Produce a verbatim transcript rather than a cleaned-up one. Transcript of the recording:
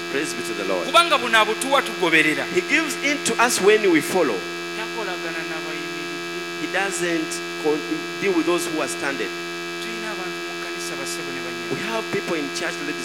Praise be to the Lord. kubanga buno abutuwa tugoberera. He gives in to us when we follow. Takolagana n'abayimiridde. He doesn't con- deal with those who are standing. Tulina abantu mu kkanisa bassebo ne We bannyina. have people in church, ladies